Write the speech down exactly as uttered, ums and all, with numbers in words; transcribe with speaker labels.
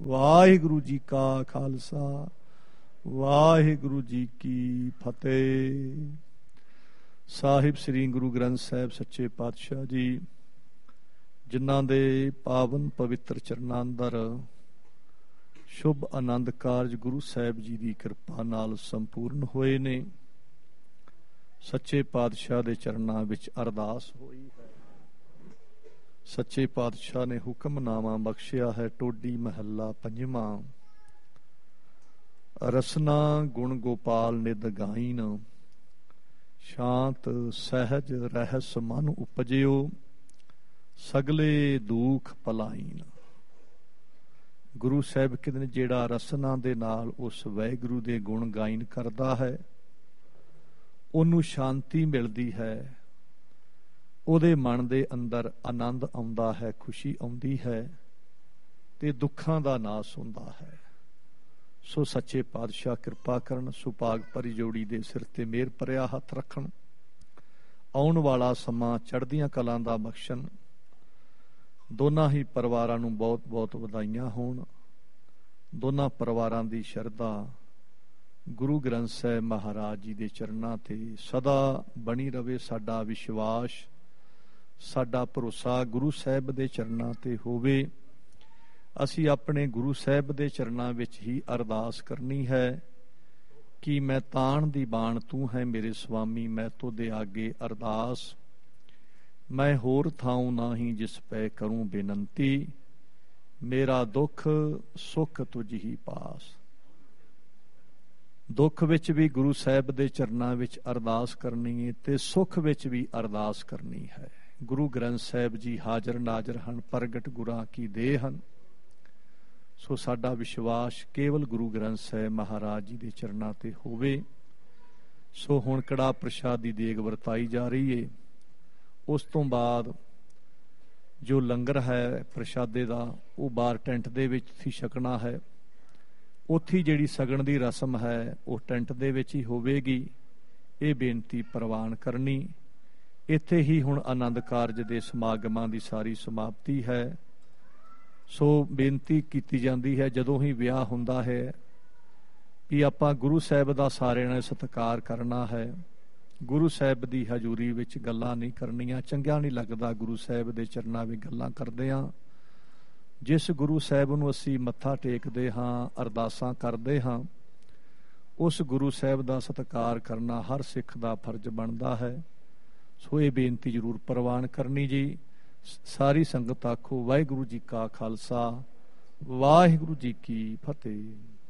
Speaker 1: ਵਾਹਿਗੁਰੂ ਜੀ ਕਾ ਖਾਲਸਾ, ਵਾਹਿਗੁਰੂ ਜੀ ਕੀ ਫਤਿਹ। ਸਾਹਿਬ ਸ੍ਰੀ ਗੁਰੂ ਗ੍ਰੰਥ ਸਾਹਿਬ ਸੱਚੇ ਪਾਤਸ਼ਾਹ ਜੀ, ਜਿਨ੍ਹਾਂ ਦੇ ਪਾਵਨ ਪਵਿੱਤਰ ਚਰਨਾਂ ਅੰਦਰ ਸ਼ੁਭ ਆਨੰਦ ਕਾਰਜ ਗੁਰੂ ਸਾਹਿਬ ਜੀ ਦੀ ਕਿਰਪਾ ਨਾਲ ਸੰਪੂਰਨ ਹੋਏ ਨੇ, ਸੱਚੇ ਪਾਤਸ਼ਾਹ ਦੇ ਚਰਨਾਂ ਵਿੱਚ ਅਰਦਾਸ ਹੋਈ ਹੈ। ਸੱਚੇ ਪਾਤਸ਼ਾਹ ਨੇ ਹੁਕਮਨਾਮਾ ਬਖਸ਼ਿਆ ਹੈ, ਟੋਡੀ ਮਹੱਲਾ ਪੰਜਵਾਂ। ਰਸਨਾ ਗੁਣ ਗੋਪਾਲ ਨਿਧ ਗਾਇਨ, ਸ਼ਾਂਤ ਸਹਿਜ ਰਹਿਸ ਮਨ ਉਪਜਿਓ, ਸਗਲੇ ਦੁਖ ਭਲਾਈਨ। ਗੁਰੂ ਸਾਹਿਬ ਕਹਿੰਦੇ ਨੇ, ਜਿਹੜਾ ਰਸਨਾ ਦੇ ਨਾਲ ਉਸ ਵਾਹਿਗੁਰੂ ਦੇ ਗੁਣ ਗਾਇਨ ਕਰਦਾ ਹੈ, ਉਹਨੂੰ ਸ਼ਾਂਤੀ ਮਿਲਦੀ ਹੈ, ਉਹਦੇ ਮਨ ਦੇ ਅੰਦਰ ਆਨੰਦ ਆਉਂਦਾ ਹੈ, ਖੁਸ਼ੀ ਆਉਂਦੀ ਹੈ ਤੇ ਦੁੱਖਾਂ ਦਾ ਨਾਸ ਹੁੰਦਾ ਹੈ। ਸੋ ਸੱਚੇ ਪਾਤਸ਼ਾਹ ਕਿਰਪਾ ਕਰਨ, ਸੁਭਾਗ ਭਰੀ ਜੋੜੀ ਦੇ ਸਿਰ ਤੇ ਮਿਹਰ ਭਰਿਆ ਹੱਥ ਰੱਖਣ, ਆਉਣ ਵਾਲਾ ਸਮਾਂ ਚੜ੍ਹਦੀਆਂ ਕਲਾਂ ਦਾ ਬਖਸ਼ਣ। ਦੋਨਾਂ ਹੀ ਪਰਿਵਾਰਾਂ ਨੂੰ ਬਹੁਤ ਬਹੁਤ ਵਧਾਈਆਂ ਹੋਣ। ਦੋਨਾਂ ਪਰਿਵਾਰਾਂ ਦੀ ਸ਼ਰਧਾ ਗੁਰੂ ਗ੍ਰੰਥ ਸਾਹਿਬ ਮਹਾਰਾਜ ਜੀ ਦੇ ਚਰਨਾਂ ਤੇ ਸਦਾ ਬਣੀ ਰਵੇ। ਸਾਡਾ ਵਿਸ਼ਵਾਸ, ਸਾਡਾ ਭਰੋਸਾ ਗੁਰੂ ਸਾਹਿਬ ਦੇ ਚਰਨਾਂ ਤੇ ਹੋਵੇ। ਅਸੀਂ ਆਪਣੇ ਗੁਰੂ ਸਾਹਿਬ ਦੇ ਚਰਨਾਂ ਵਿੱਚ ਹੀ ਅਰਦਾਸ ਕਰਨੀ ਹੈ ਕਿ ਮੈਂ ਤਾਣ ਦੀ ਬਾਣ ਤੂੰ ਹੈ ਮੇਰੇ ਸੁਆਮੀ, ਮੈਂ ਤੋਦੇ ਆਗੇ ਅਰਦਾਸ। ਮੈਂ ਹੋਰ ਥਾਉ ਨਾਹੀਂ ਜਿਸ ਪੈ ਕਰੂੰ ਬੇਨੰਤੀ, ਮੇਰਾ ਦੁੱਖ ਸੁੱਖ ਤੁਝ ਹੀ ਪਾਸ। ਦੁੱਖ ਵਿੱਚ ਵੀ ਗੁਰੂ ਸਾਹਿਬ ਦੇ ਚਰਨਾਂ ਵਿੱਚ ਅਰਦਾਸ ਕਰਨੀ ਹੈ ਤੇ ਸੁੱਖ ਵਿੱਚ ਵੀ ਅਰਦਾਸ ਕਰਨੀ ਹੈ। ਗੁਰੂ ਗ੍ਰੰਥ ਸਾਹਿਬ ਜੀ ਹਾਜ਼ਰ ਨਾਜ਼ਰ ਹਨ, ਪ੍ਰਗਟ ਗੁਰਾਂ ਕੀ ਦੇਹ ਹਨ। ਸੋ ਸਾਡਾ ਵਿਸ਼ਵਾਸ ਕੇਵਲ ਗੁਰੂ ਗ੍ਰੰਥ ਸਾਹਿਬ ਮਹਾਰਾਜ ਜੀ ਦੇ ਚਰਨਾਂ ਤੇ ਹੋਵੇ। ਸੋ ਹੁਣ ਕੜਾਹ ਪ੍ਰਸ਼ਾਦ ਦੀ ਦੇਗ ਵਰਤਾਈ ਜਾ ਰਹੀ ਹੈ। ਉਸ ਤੋਂ ਬਾਅਦ ਜੋ ਲੰਗਰ ਹੈ ਪ੍ਰਸ਼ਾਦੇ ਦਾ, ਉਹ ਬਾਹਰ ਟੈਂਟ ਦੇ ਵਿੱਚ ਹੀ ਛਕਣਾ ਹੈ। ਉੱਥੇ ਜਿਹੜੀ ਸਗਣ ਦੀ ਰਸਮ ਹੈ ਉਹ ਟੈਂਟ ਦੇ ਵਿੱਚ ਹੀ ਹੋਵੇਗੀ। ਇਹ ਬੇਨਤੀ ਪ੍ਰਵਾਨ ਕਰਨੀ। ਇੱਥੇ ਹੀ ਹੁਣ ਆਨੰਦ ਕਾਰਜ ਦੇ ਸਮਾਗਮਾਂ ਦੀ ਸਾਰੀ ਸਮਾਪਤੀ ਹੈ। ਸੋ ਬੇਨਤੀ ਕੀਤੀ ਜਾਂਦੀ ਹੈ, ਜਦੋਂ ਹੀ ਵਿਆਹ ਹੁੰਦਾ ਹੈ ਵੀ ਆਪਾਂ ਗੁਰੂ ਸਾਹਿਬ ਦਾ ਸਾਰਿਆਂ ਨੇ ਸਤਿਕਾਰ ਕਰਨਾ ਹੈ। ਗੁਰੂ ਸਾਹਿਬ ਦੀ ਹਜ਼ੂਰੀ ਵਿੱਚ ਗੱਲਾਂ ਨਹੀਂ ਕਰਨੀਆਂ, ਚੰਗਿਆ ਨਹੀਂ ਲੱਗਦਾ ਗੁਰੂ ਸਾਹਿਬ ਦੇ ਚਰਨਾਂ ਵਿੱਚ ਗੱਲਾਂ ਕਰਦੇ ਹਾਂ। ਜਿਸ ਗੁਰੂ ਸਾਹਿਬ ਨੂੰ ਅਸੀਂ ਮੱਥਾ ਟੇਕਦੇ ਹਾਂ, ਅਰਦਾਸਾਂ ਕਰਦੇ ਹਾਂ, ਉਸ ਗੁਰੂ ਸਾਹਿਬ ਦਾ ਸਤਿਕਾਰ ਕਰਨਾ ਹਰ ਸਿੱਖ ਦਾ ਫਰਜ਼ ਬਣਦਾ ਹੈ। ਸੋ ਇਹ ਬੇਨਤੀ ਜ਼ਰੂਰ ਪ੍ਰਵਾਨ ਕਰਨੀ ਜੀ। ਸਾਰੀ ਸੰਗਤ ਆਖੋ ਵਾਹਿਗੁਰੂ ਜੀ ਕਾ ਖਾਲਸਾ, ਵਾਹਿਗੁਰੂ ਜੀ ਕੀ ਫਤਿਹ।